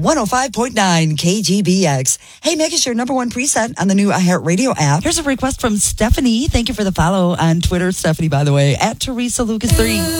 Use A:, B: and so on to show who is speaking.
A: 105.9 KGBX. Hey, make us your number one preset on the new iHeartRadio app. Here's a request from Stephanie. Thank you for the follow on Twitter, Stephanie, by the way, at Teresa Lucas 3.